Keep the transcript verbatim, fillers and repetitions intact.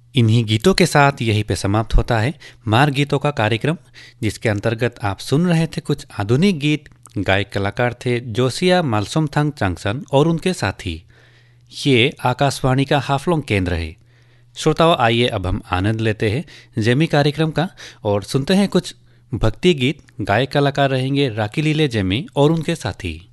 इन्हीं गीतों के साथ यहीं पे समाप्त होता है मार गीतों का कार्यक्रम, जिसके अंतर्गत आप सुन रहे थे कुछ आधुनिक गीत। गायक कलाकार थे जोसिया मालसोमथंग चंगसन और उनके साथी। ये आकाशवाणी का हाफलोंग केंद्र है। श्रोताओं, आइए अब हम आनंद लेते हैं जेमी कार्यक्रम का और सुनते हैं कुछ भक्ति गीत। गायक कलाकार रहेंगे राकी लीले जेमी और उनके साथी।